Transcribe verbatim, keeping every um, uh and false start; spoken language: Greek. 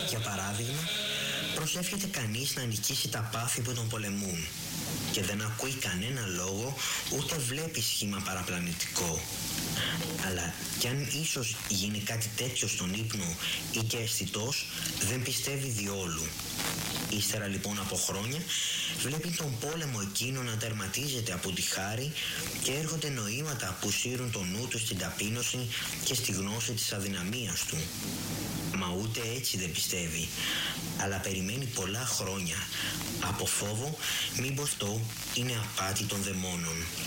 Για παράδειγμα, προσεύχεται κανείς να νικήσει τα πάθη που τον πολεμούν και δεν ακούει κανένα λόγο ούτε βλέπει σχήμα παραπλανητικό. Αλλά κι αν ίσως γίνει κάτι τέτοιο στον ύπνο ή και αισθητός, δεν πιστεύει διόλου. Ύστερα λοιπόν από χρόνια βλέπει τον πόλεμο εκείνο να τερματίζεται από τη χάρη και έρχονται νοήματα που σύρουν το νου του στην ταπείνωση και στη γνώση της αδυναμίας του. Μα ούτε έτσι δεν πιστεύει, αλλά περιμένει πολλά χρόνια από φόβο μήπως αυτό είναι απάτη των δαιμόνων.